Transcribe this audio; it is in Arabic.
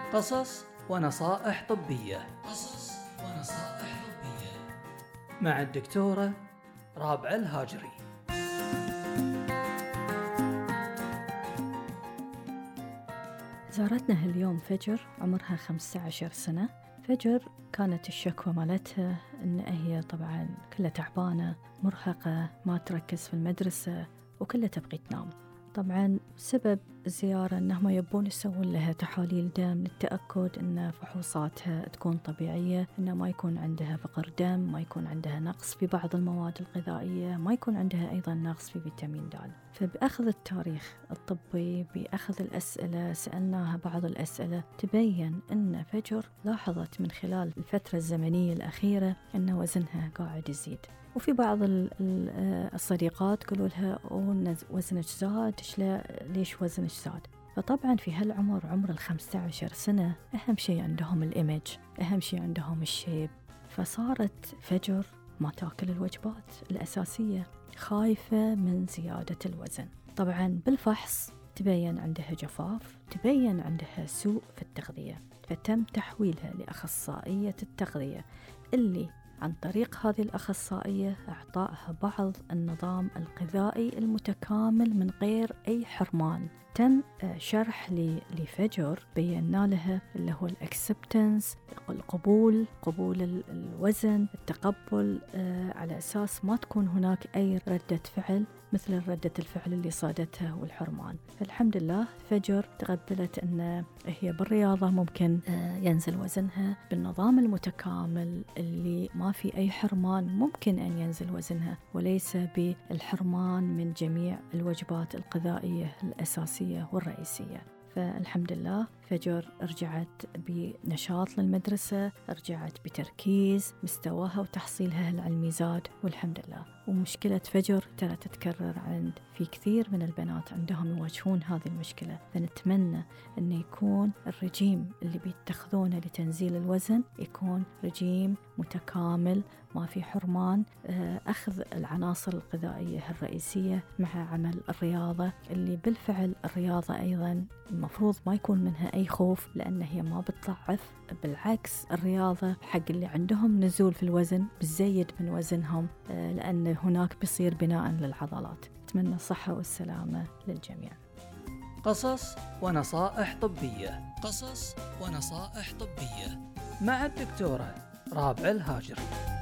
قصص ونصائح طبية. قصص ونصائح طبية مع الدكتورة رابعة الهاجري. زارتنا اليوم فجر عمرها 15 سنة. فجر كانت الشكوى مالتها إن هي طبعا كلها تعبانة مرهقة، ما تركز في المدرسة وكلها تبغي تنام. طبعا سبب الزيارة إنهم يبون يسوون لها تحاليل دم للتأكد إن فحوصاتها تكون طبيعية، إنه ما يكون عندها فقر دم، ما يكون عندها نقص في بعض المواد الغذائية، ما يكون عندها أيضا نقص في فيتامين د. فبأخذ التاريخ الطبي، بأخذ الأسئلة، سألناها بعض الأسئلة تبين أن فجر لاحظت من خلال الفترة الزمنية الأخيرة أن وزنها قاعد يزيد. وفي بعض الصديقات قالوا لها وزنك زاد، ليش وزنك زاد؟ فطبعا في هالعمر، عمر 15 سنة، أهم شيء عندهم الإيمج، أهم شيء عندهم الشيب. فصارت فجر ما تأكل الوجبات الأساسية، خايفة من زيادة الوزن. طبعا بالفحص تبين عندها جفاف، تبين عندها سوء في التغذية، فتم تحويلها لأخصائية التغذية اللي عن طريق هذه الأخصائية أعطائها بعض النظام الغذائي المتكامل من غير أي حرمان. تم شرح لفجر، بينا لها اللي هو الأكسبتنس، قبول الوزن، التقبل، على أساس ما تكون هناك أي ردة فعل مثل ردة الفعل اللي صادتها والحرمان. فالحمد لله فجر تقبلت أن هي بالرياضة ممكن ينزل وزنها، بالنظام المتكامل اللي ما في أي حرمان ممكن أن ينزل وزنها، وليس بالحرمان من جميع الوجبات الغذائية الأساسية والرئيسية. فالحمد لله فجر رجعت بنشاط للمدرسة، رجعت بتركيز، مستواها وتحصيلها العلمي زاد والحمد لله. ومشكلة فجر ترى تتكرر في كثير من البنات عندهم يواجهون هذه المشكلة. فنتمنى أن يكون الرجيم اللي بيتخذونه لتنزيل الوزن يكون رجيم متكامل، ما في حرمان، أخذ العناصر الغذائية الرئيسية مع عمل الرياضة، اللي بالفعل الرياضة أيضا المفروض ما يكون منها أي خوف، لأن هي ما بتضعف، بالعكس الرياضة حق اللي عندهم نزول في الوزن بتزيد من وزنهم، لأن هناك بيصير بناء للعضلات. أتمنى الصحة والسلامة للجميع. قصص ونصائح طبية. قصص ونصائح طبية مع الدكتورة رابعة الهاجري.